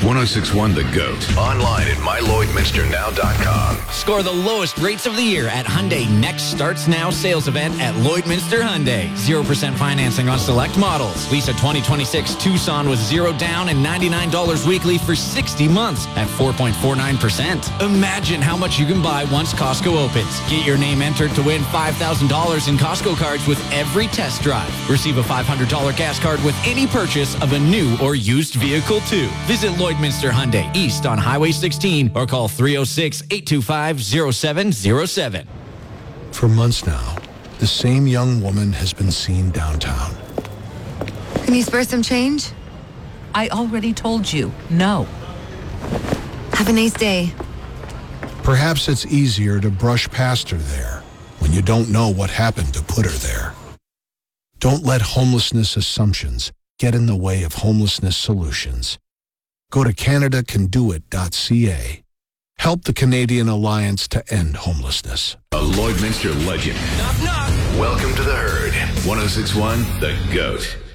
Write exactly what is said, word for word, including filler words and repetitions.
one oh six point one The GOAT. Online at my lloyd minster now dot com. Score the lowest rates of the year at Hyundai Next Starts Now sales event at Lloydminster Hyundai. zero percent financing on select models. Lease a twenty twenty-six Tucson with zero down and ninety-nine dollars weekly for sixty months at four point four nine percent. Imagine how much you can buy once Costco opens. Get your name entered to win five thousand dollars in Costco cards with every test drive. Receive a five hundred dollars gas card with any purchase of a new or used vehicle too. Visit Lloydminster Hyundai East on Highway sixteen or call three oh six, eight two five, oh seven oh seven. For months now, the same young woman has been seen downtown. Can you spare some change? I already told you, no. Have a nice day. Perhaps it's easier to brush past her there when you don't know what happened to put her there. Don't let homelessness assumptions get in the way of homelessness solutions. Go to canada can do it dot c a. Help the Canadian Alliance to End Homelessness. A Lloydminster legend. Knock, knock. Welcome to the herd. one oh six point one The GOAT.